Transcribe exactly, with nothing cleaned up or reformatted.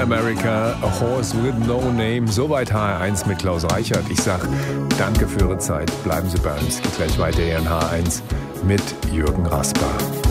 America, a Horse with No Name. Soweit H R eins mit Klaus Reichert. Ich sag danke für Ihre Zeit. Bleiben Sie bei uns. Geht gleich weiter hier in H R eins mit Jürgen Rasper.